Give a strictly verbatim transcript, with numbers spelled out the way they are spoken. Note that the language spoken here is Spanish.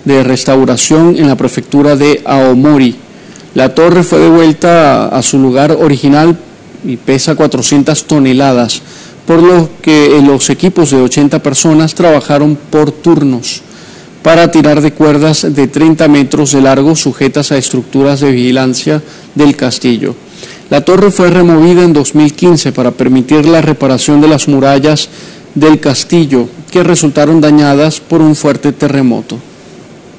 de restauración en la prefectura de Aomori. La torre fue devuelta a su lugar original y pesa cuatrocientas toneladas, por lo que los equipos de ochenta personas trabajaron por turnos para tirar de cuerdas de treinta metros de largo sujetas a estructuras de vigilancia del castillo. La torre fue removida en dos mil quince para permitir la reparación de las murallas del castillo, que resultaron dañadas por un fuerte terremoto.